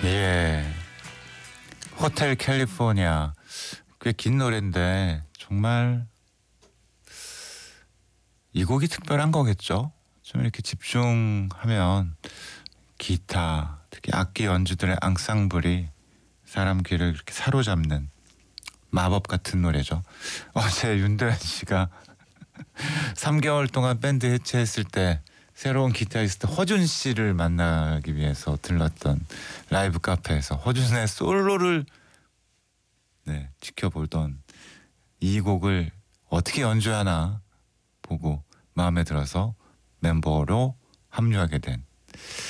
예. 호텔 캘리포니아. 꽤 긴 노래인데 정말 이 곡이 특별한 거겠죠. 좀 이렇게 집중하면 기타, 특히 악기 연주들의 앙상블이 사람 귀를 이렇게 사로잡는 마법 같은 노래죠. 어제 윤도현 씨가 3개월 동안 밴드 해체했을 때 새로운 기타리스트 허준 씨를 만나기 위해서 들렀던 라이브 카페에서 허준의 솔로를 지켜보던 이 곡을 어떻게 연주하나 보고 마음에 들어서 멤버로 합류하게 된